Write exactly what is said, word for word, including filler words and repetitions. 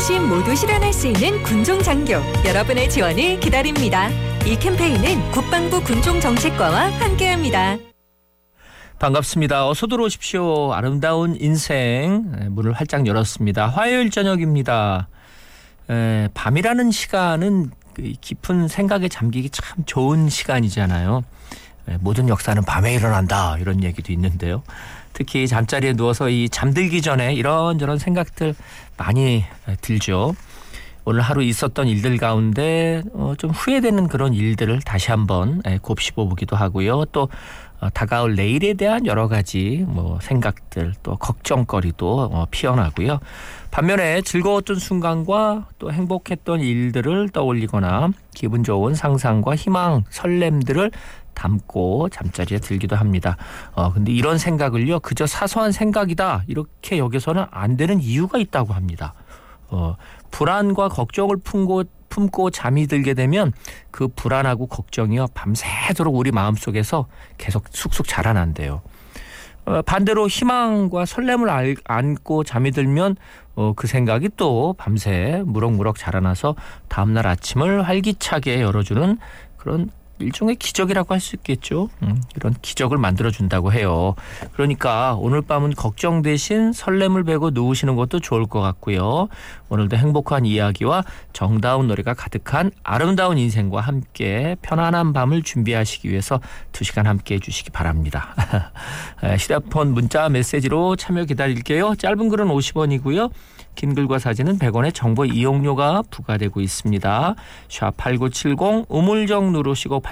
어르신 모두 실현할 수 있는 군종장교 여러분의 지원을 기다립니다. 이 캠페인은 국방부 군종정책과와 함께합니다. 반갑습니다. 어서 들어오십시오. 아름다운 인생 문을 활짝 열었습니다. 화요일 저녁입니다. 에, 밤이라는 시간은 깊은 생각에 잠기기 참 좋은 시간이잖아요. 에, 모든 역사는 밤에 일어난다 이런 얘기도 있는데요. 특히 잠자리에 누워서 이 잠들기 전에 이런저런 생각들 많이 들죠. 오늘 하루 있었던 일들 가운데 어, 좀 후회되는 그런 일들을 다시 한번 곱씹어 보기도 하고요. 또 어, 다가올 내일에 대한 여러 가지 뭐 생각들 또 걱정거리도 어, 피어나고요. 반면에 즐거웠던 순간과 또 행복했던 일들을 떠올리거나 기분 좋은 상상과 희망, 설렘들을 담고 잠자리에 들기도 합니다. 어, 근데 이런 생각을요, 그저 사소한 생각이다 이렇게 여겨서는 안 되는 이유가 있다고 합니다. 어, 불안과 걱정을 품고, 품고 잠이 들게 되면 그 불안하고 걱정이요 밤새도록 우리 마음속에서 계속 쑥쑥 자라난대요. 어, 반대로 희망과 설렘을 알, 안고 잠이 들면 어, 그 생각이 또 밤새 무럭무럭 자라나서 다음날 아침을 활기차게 열어주는 그런 일종의 기적이라고 할 수 있겠죠. 음, 이런 기적을 만들어준다고 해요. 그러니까 오늘 밤은 걱정 대신 설렘을 베고 누우시는 것도 좋을 것 같고요. 오늘도 행복한 이야기와 정다운 노래가 가득한 아름다운 인생과 함께 편안한 밤을 준비하시기 위해서 두 시간 함께 해주시기 바랍니다. 휴대폰 문자 메시지로 참여 기다릴게요. 짧은 글은 오십 원이고요. 긴 글과 사진은 백 원의 정보 이용료가 부과되고 있습니다. 샵 팔구칠공 우물정 누르시고